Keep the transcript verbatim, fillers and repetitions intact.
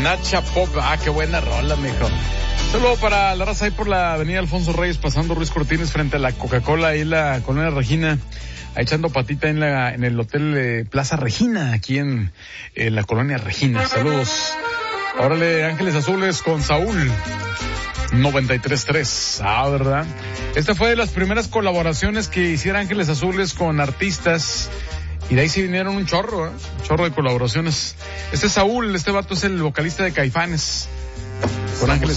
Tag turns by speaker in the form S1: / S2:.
S1: Nacha Pop. Ah, qué buena rola, mijo. Saludo para la raza ahí por la avenida Alfonso Reyes, pasando Ruiz Cortines frente a la Coca-Cola y la Colonia Regina, echando patita en la en el Hotel eh, Plaza Regina, aquí en eh, la Colonia Regina. Saludos. Órale, Ángeles Azules con Saúl. noventa y tres punto tres. Ah, ¿verdad? Esta fue de las primeras colaboraciones que hiciera Ángeles Azules con artistas. Y de ahí sí vinieron un chorro, ¿eh? Un chorro de colaboraciones. Este es Saúl, este vato es el vocalista de Caifanes. Con Ángeles